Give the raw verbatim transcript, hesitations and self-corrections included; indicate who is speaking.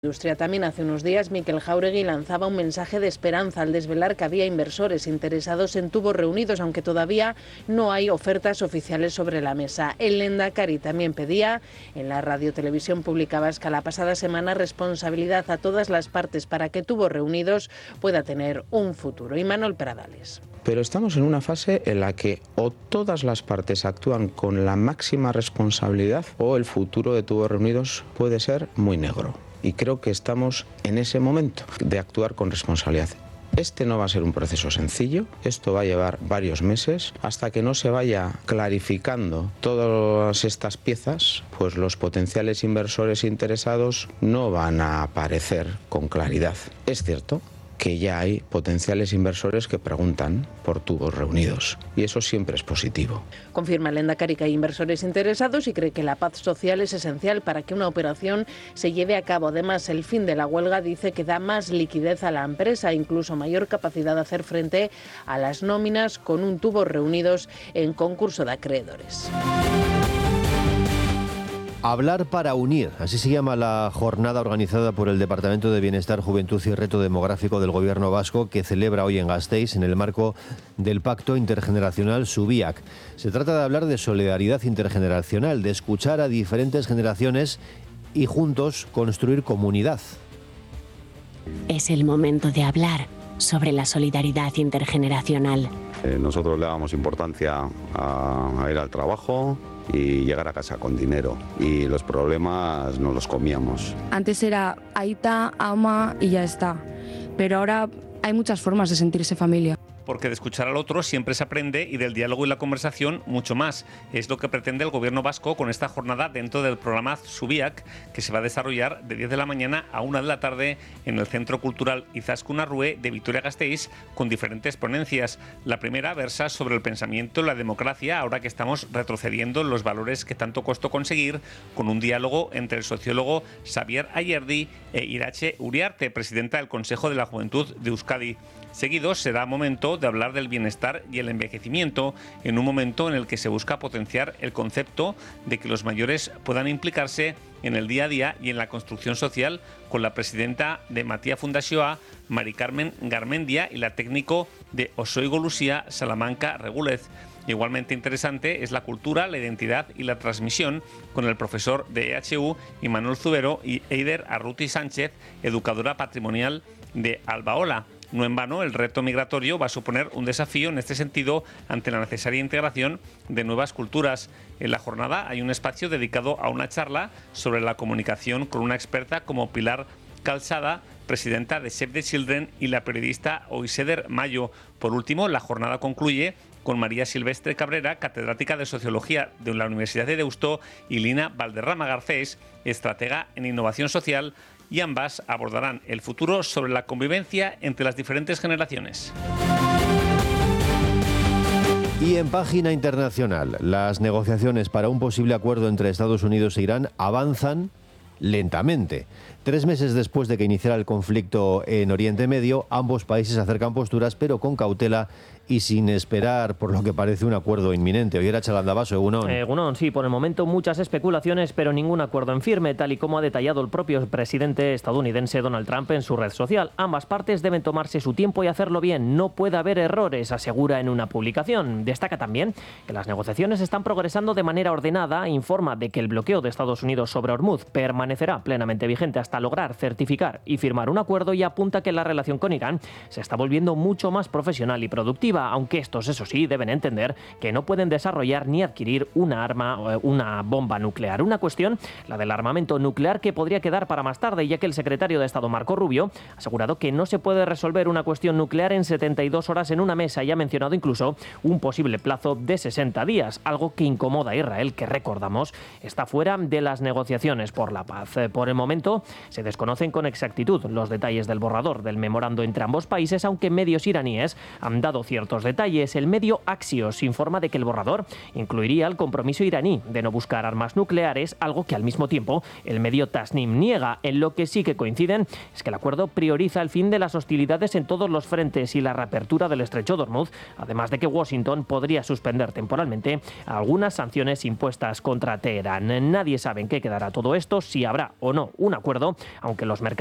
Speaker 1: Industria. También hace unos días Mikel Jáuregui lanzaba un mensaje de esperanza al desvelar que había inversores interesados en tubos reunidos, aunque todavía no hay ofertas oficiales sobre la mesa. El Lehendakari también pedía en la radiotelevisión pública vasca la pasada semana responsabilidad a todas las partes para que Tubos Reunidos pueda tener un futuro. Y Manuel Pradales.
Speaker 2: Pero estamos en una fase en la que o todas las partes actúan con la máxima responsabilidad o el futuro de Tubos Reunidos puede ser muy negro. Y creo que estamos en ese momento de actuar con responsabilidad. Este no va a ser un proceso sencillo, esto va a llevar varios meses. Hasta que no se vaya clarificando todas estas piezas, pues los potenciales inversores interesados no van a aparecer con claridad. Es cierto que ya hay potenciales inversores que preguntan por Tubos Reunidos, y eso siempre es positivo.
Speaker 1: Confirma el Lehendakari que hay inversores interesados y cree que la paz social es esencial para que una operación se lleve a cabo. Además, el fin de la huelga dice que da más liquidez a la empresa, incluso mayor capacidad de hacer frente a las nóminas con un Tubos Reunidos en concurso de acreedores.
Speaker 3: Hablar para unir, así se llama la jornada organizada por el Departamento de Bienestar, Juventud y Reto Demográfico del Gobierno vasco, que celebra hoy en Gasteiz en el marco del Pacto Intergeneracional Subiac. Se trata de hablar de solidaridad intergeneracional, de escuchar a diferentes generaciones y juntos construir comunidad.
Speaker 4: Es el momento de hablar sobre la solidaridad intergeneracional.
Speaker 5: Eh, nosotros le damos importancia a, a ir al trabajo y llegar a casa con dinero, y los problemas nos los comíamos.
Speaker 6: Antes era aita, ama y ya está, pero ahora hay muchas formas de sentirse familia.
Speaker 7: Porque de escuchar al otro siempre se aprende, y del diálogo y la conversación mucho más. Es lo que pretende el Gobierno vasco con esta jornada dentro del programa Subiac, que se va a desarrollar de diez de la mañana a una de la tarde en el Centro Cultural Izaskun Arrue de Vitoria-Gasteiz, con diferentes ponencias. La primera versa sobre el pensamiento y la democracia, ahora que estamos retrocediendo en los valores que tanto costó conseguir, con un diálogo entre el sociólogo Xavier Ayerdi e Irache Uriarte, presidenta del Consejo de la Juventud de Euskadi. Seguido será momento de hablar del bienestar y el envejecimiento, en un momento en el que se busca potenciar el concepto de que los mayores puedan implicarse en el día a día y en la construcción social, con la presidenta de Matia Fundazioa, Mari Carmen Garmendia, y la técnico de Osoigo Lucía, Salamanca Regúlez. Igualmente interesante es la cultura, la identidad y la transmisión, con el profesor de E H U, Imanol Zubero, y Eider Arruti Sánchez, educadora patrimonial de Albaola. No en vano, el reto migratorio va a suponer un desafío en este sentido ante la necesaria integración de nuevas culturas. En la jornada hay un espacio dedicado a una charla sobre la comunicación con una experta como Pilar Calzada, presidenta de Save the Children, y la periodista Oiseder Mayo. Por último, la jornada concluye con María Silvestre Cabrera, catedrática de Sociología de la Universidad de Deusto, y Lina Valderrama Garcés, estratega en innovación social, y ambas abordarán el futuro sobre la convivencia entre las diferentes generaciones.
Speaker 3: Y en página internacional, las negociaciones para un posible acuerdo entre Estados Unidos e Irán avanzan lentamente. Tres meses después de que iniciara el conflicto en Oriente Medio, ambos países acercan posturas, pero con cautela y sin esperar, por lo que parece, un acuerdo inminente. Hoy era Chalandabaso, Egunon.
Speaker 8: Egunon, sí, por el momento muchas especulaciones, pero ningún acuerdo en firme, tal y como ha detallado el propio presidente estadounidense Donald Trump en su red social. Ambas partes deben tomarse su tiempo y hacerlo bien. No puede haber errores, asegura en una publicación. Destaca también que las negociaciones están progresando de manera ordenada. Informa de que el bloqueo de Estados Unidos sobre Hormuz permanecerá plenamente vigente hasta lograr certificar y firmar un acuerdo, y apunta que la relación con Irán se está volviendo mucho más profesional y productiva, aunque estos, eso sí, deben entender que no pueden desarrollar ni adquirir una arma, una bomba nuclear. Una cuestión, la del armamento nuclear, que podría quedar para más tarde, ya que el secretario de Estado, Marco Rubio, ha asegurado que no se puede resolver una cuestión nuclear en setenta y dos horas en una mesa, y ha mencionado incluso un posible plazo de sesenta días, algo que incomoda a Israel, que, recordamos, está fuera de las negociaciones por la paz. Por el momento, se desconocen con exactitud los detalles del borrador del memorando entre ambos países, aunque medios iraníes han dado cierto ciertos detalles. El medio Axios informa de que el borrador incluiría el compromiso iraní de no buscar armas nucleares, algo que al mismo tiempo el medio Tasnim niega. En lo que sí que coinciden es que el acuerdo prioriza el fin de las hostilidades en todos los frentes y la reapertura del estrecho de Hormuz, además de que Washington podría suspender temporalmente algunas sanciones impuestas contra Teherán. Nadie sabe en qué quedará todo esto, si habrá o no un acuerdo, aunque los mercados